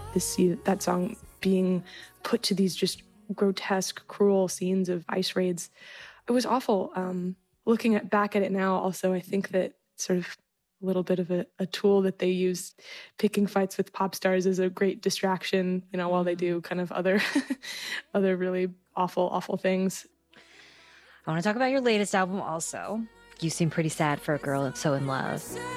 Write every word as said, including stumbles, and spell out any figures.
to see that song being put to these just grotesque, cruel scenes of ICE raids. It was awful. Um, looking at, back at it now, also, I think that sort of a little bit of a, a tool that they use, picking fights with pop stars, is a great distraction, you know, while they do kind of other, other really awful, awful things. I want to talk about your latest album also. You seem pretty sad for a girl so in love.